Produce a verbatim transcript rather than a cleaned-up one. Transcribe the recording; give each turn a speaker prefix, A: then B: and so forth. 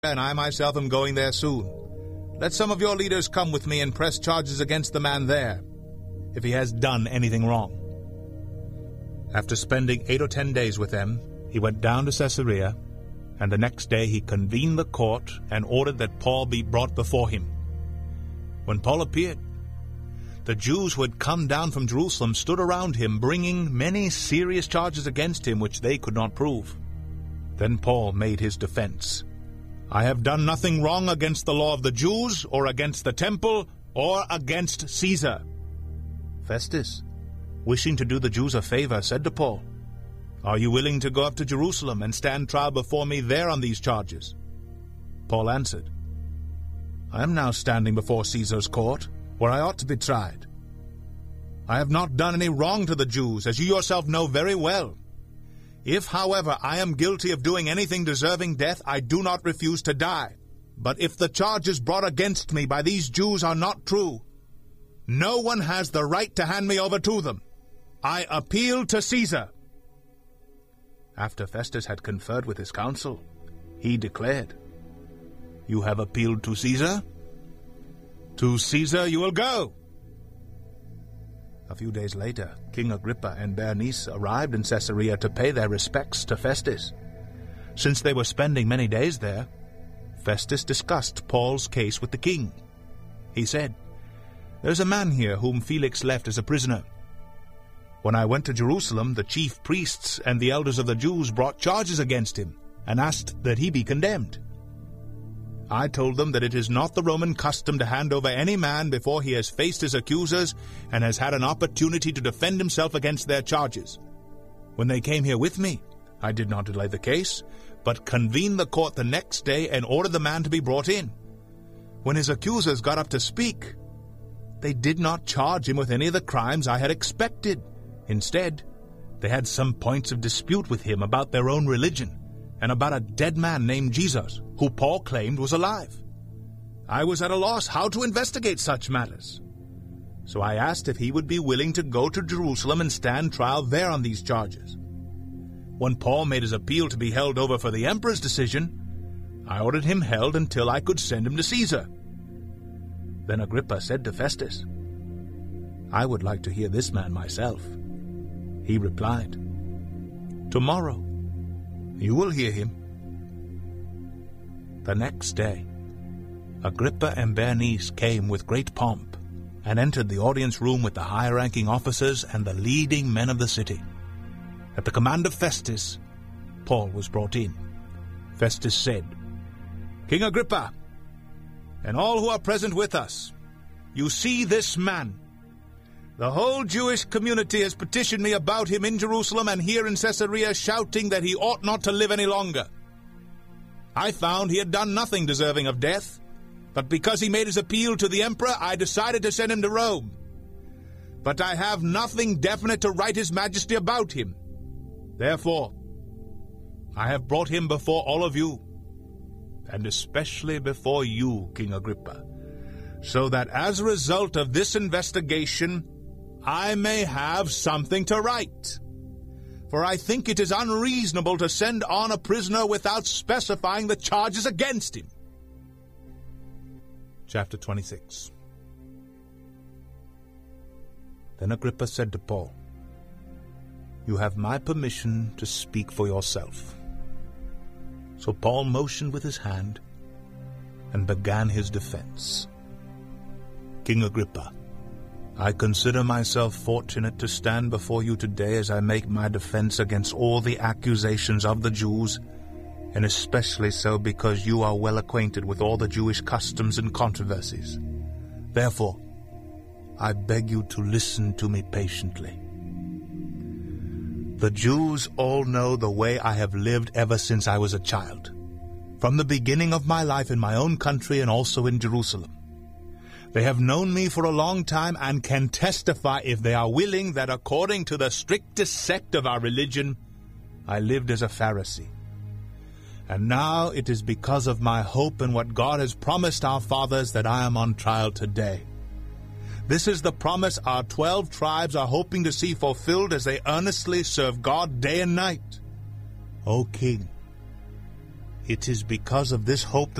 A: and I myself am going there soon. Let some of your leaders come with me and press charges against the man there, if he has done anything wrong." After spending eight or ten days with them, he went down to Caesarea, and the next day he convened the court and ordered that Paul be brought before him. When Paul appeared, the Jews who had come down from Jerusalem stood around him, bringing many serious charges against him which they could not prove. Then Paul made his defense. "I have done nothing wrong against the law of the Jews, or against the temple, or against Caesar." Festus, wishing to do the Jews a favor, said to Paul, "Are you willing to go up to Jerusalem and stand trial before me there on these charges?" Paul answered, "I am now standing before Caesar's court, where I ought to be tried. I have not done any wrong to the Jews, as you yourself know very well. If, however, I am guilty of doing anything deserving death, I do not refuse to die. But if the charges brought against me by these Jews are not true, no one has the right to hand me over to them. I appeal to Caesar." After Festus had conferred with his council, he declared, "You have appealed to Caesar? To Caesar you will go." A few days later, King Agrippa and Bernice arrived in Caesarea to pay their respects to Festus. Since they were spending many days there, Festus discussed Paul's case with the king. He said, "There's a man here whom Felix left as a prisoner. When I went to Jerusalem, the chief priests and the elders of the Jews brought charges against him and asked that he be condemned. I told them that it is not the Roman custom to hand over any man before he has faced his accusers and has had an opportunity to defend himself against their charges. When they came here with me, I did not delay the case, but convened the court the next day and ordered the man to be brought in. When his accusers got up to speak, they did not charge him with any of the crimes I had expected. Instead, they had some points of dispute with him about their own religion and about a dead man named Jesus, who Paul claimed was alive. I was at a loss how to investigate such matters. So I asked if he would be willing to go to Jerusalem and stand trial there on these charges. When Paul made his appeal to be held over for the emperor's decision, I ordered him held until I could send him to Caesar." Then Agrippa said to Festus, "I would like to hear this man myself." He replied, "Tomorrow you will hear him." The next day, Agrippa and Bernice came with great pomp and entered the audience room with the high-ranking officers and the leading men of the city. At the command of Festus, Paul was brought in. Festus said, "King Agrippa, and all who are present with us, you see this man. The whole Jewish community has petitioned me about him in Jerusalem and here in Caesarea, shouting that he ought not to live any longer. I found he had done nothing deserving of death, but because he made his appeal to the emperor, I decided to send him to Rome. But I have nothing definite to write his majesty about him. Therefore, I have brought him before all of you, and especially before you, King Agrippa, so that as a result of this investigation, I may have something to write. For I think it is unreasonable to send on a prisoner without specifying the charges against him." Chapter twenty-six. Then Agrippa said to Paul, "You have my permission to speak for yourself." So Paul motioned with his hand and began his defense. "King Agrippa, I consider myself fortunate to stand before you today as I make my defense against all the accusations of the Jews, and especially so because you are well acquainted with all the Jewish customs and controversies. Therefore, I beg you to listen to me patiently. The Jews all know the way I have lived ever since I was a child, from the beginning of my life in my own country and also in Jerusalem. They have known me for a long time and can testify, if they are willing, that according to the strictest sect of our religion, I lived as a Pharisee. And now it is because of my hope in what God has promised our fathers that I am on trial today. This is the promise our twelve tribes are hoping to see fulfilled as they earnestly serve God day and night. O King, It is because of this hope